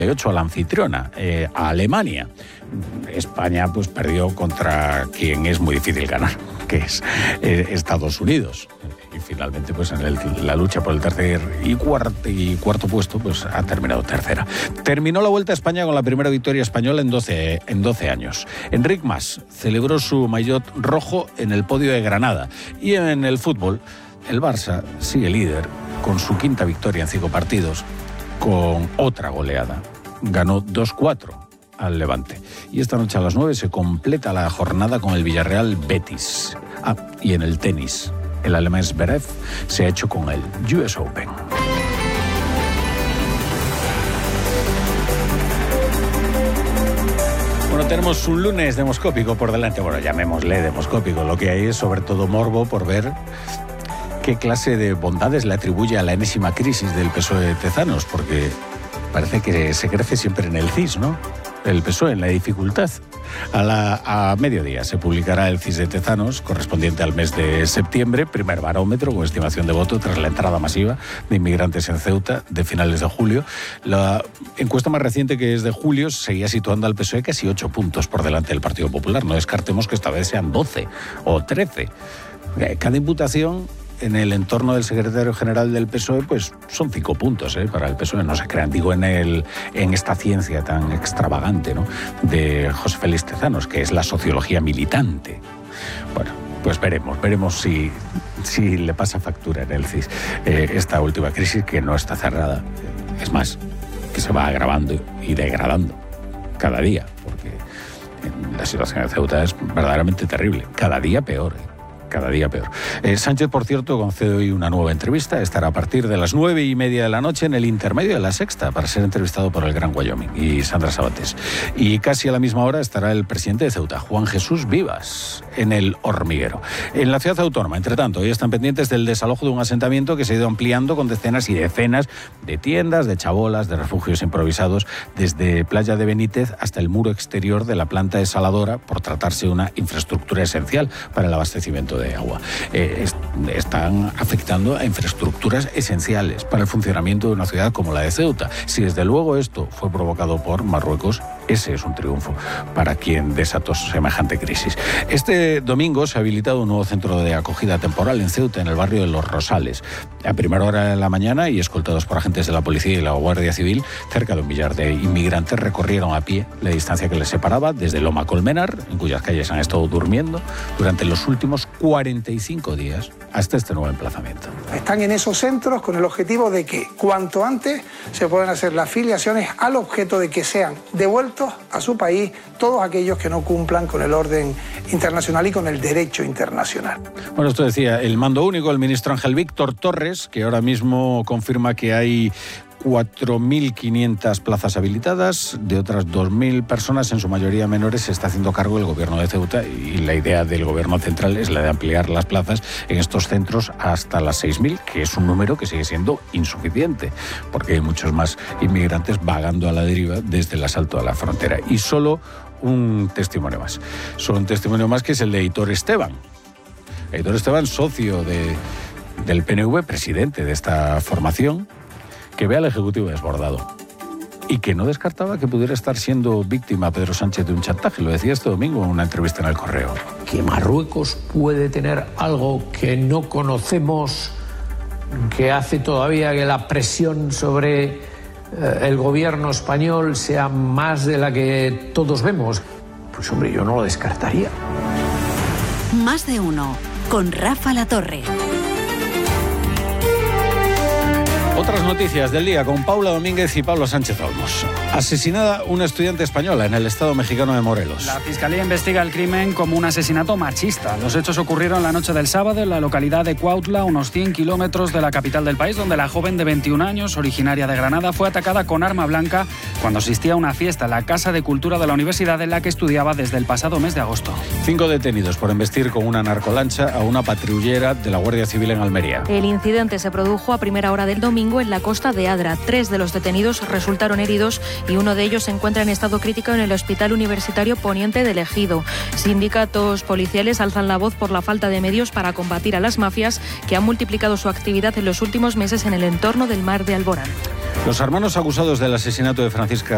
a la anfitriona, a Alemania. España pues perdió contra quien es muy difícil ganar, que es Estados Unidos. Y finalmente pues en la lucha por el tercer y cuarto puesto pues ha terminado tercera. Terminó la Vuelta a España con la primera victoria española en 12 años. Enric Mas celebró su maillot rojo en el podio de Granada. Y en el fútbol, el Barça sigue líder con su quinta victoria en 5 partidos, con otra goleada. Ganó 2-4 al Levante. Y esta noche a las 9 se completa la jornada con el Villarreal Betis. Y en el tenis, el alemán Zverev se ha hecho con el US Open. Bueno, tenemos un lunes demoscópico por delante. Bueno, llamémosle demoscópico. Lo que hay es sobre todo morbo por ver qué clase de bondades le atribuye a la enésima crisis del PSOE de Tezanos, porque parece que se crece siempre en el CIS, ¿no? El PSOE en la dificultad. A mediodía se publicará el CIS de Tezanos, correspondiente al mes de septiembre, primer barómetro con estimación de voto tras la entrada masiva de inmigrantes en Ceuta de finales de julio. La encuesta más reciente, que es de julio, seguía situando al PSOE casi 8 puntos por delante del Partido Popular. No descartemos que esta vez sean 12 o 13. Cada imputación en el entorno del secretario general del PSOE, pues son 5 puntos para el PSOE, no se crean. Digo, en esta ciencia tan extravagante, ¿no?, de José Félix Tezanos, que es la sociología militante. Bueno, pues veremos si le pasa factura en el CIS esta última crisis, que no está cerrada. Es más, que se va agravando y degradando cada día, porque la situación de Ceuta es verdaderamente terrible. Cada día peor. Cada día peor. Sánchez, por cierto, concede hoy una nueva entrevista. Estará a partir de las 9:30 de la noche en el intermedio de La Sexta para ser entrevistado por el Gran Wyoming y Sandra Sabatés. Y casi a la misma hora estará el presidente de Ceuta, Juan Jesús Vivas, en El Hormiguero. En la ciudad autónoma, entre tanto, hoy están pendientes del desalojo de un asentamiento que se ha ido ampliando con decenas y decenas de tiendas, de chabolas, de refugios improvisados, desde Playa de Benítez hasta el muro exterior de la planta desaladora, por tratarse de una infraestructura esencial para el abastecimiento de agua. Están afectando a infraestructuras esenciales para el funcionamiento de una ciudad como la de Ceuta. Si desde luego esto fue provocado por Marruecos, ese es un triunfo para quien desató semejante crisis. Este domingo se ha habilitado un nuevo centro de acogida temporal en Ceuta, en el barrio de Los Rosales. A primera hora de la mañana, y escoltados por agentes de la policía y la Guardia Civil, cerca de 1 millar de inmigrantes recorrieron a pie la distancia que les separaba desde Loma Colmenar, en cuyas calles han estado durmiendo durante los últimos 45 días, hasta este nuevo emplazamiento. Están en esos centros con el objetivo de que cuanto antes se puedan hacer las filiaciones, al objeto de que sean devueltos a su país todos aquellos que no cumplan con el orden internacional y con el derecho internacional. Bueno, esto decía el mando único, el ministro Ángel Víctor Torres, que ahora mismo confirma que hay 4.500 plazas habilitadas. De otras 2.000 personas, en su mayoría menores, se está haciendo cargo el gobierno de Ceuta, y la idea del gobierno central es la de ampliar las plazas en estos centros hasta las 6.000, que es un número que sigue siendo insuficiente, porque hay muchos más inmigrantes vagando a la deriva desde el asalto a la frontera. Y solo un testimonio más. Solo un testimonio más, que es el de Aitor Esteban. Aitor Esteban, socio del PNV, presidente de esta formación, que ve al Ejecutivo desbordado y que no descartaba que pudiera estar siendo víctima Pedro Sánchez de un chantaje. Lo decía este domingo en una entrevista en El Correo. Que Marruecos puede tener algo que no conocemos, que hace todavía que la presión sobre el gobierno español sea más de la que todos vemos. Pues hombre, yo no lo descartaría. Más de uno, con Rafa Latorre. Otras noticias del día con Paula Domínguez y Pablo Sánchez Olmos. Asesinada una estudiante española en el estado mexicano de Morelos. La Fiscalía investiga el crimen como un asesinato machista. Los hechos ocurrieron la noche del sábado en la localidad de Cuautla, unos 100 kilómetros de la capital del país, donde la joven de 21 años, originaria de Granada, fue atacada con arma blanca cuando asistía a una fiesta en la Casa de Cultura de la universidad en la que estudiaba desde el pasado mes de agosto. 5 detenidos por embestir con una narcolancha a una patrullera de la Guardia Civil en Almería. El incidente se produjo a primera hora del domingo en la costa de Adra. 3 de los detenidos resultaron heridos y uno de ellos se encuentra en estado crítico en el Hospital Universitario Poniente del Ejido. Sindicatos policiales alzan la voz por la falta de medios para combatir a las mafias, que han multiplicado su actividad en los últimos meses en el entorno del mar de Alborán. Los hermanos acusados del asesinato de Francisca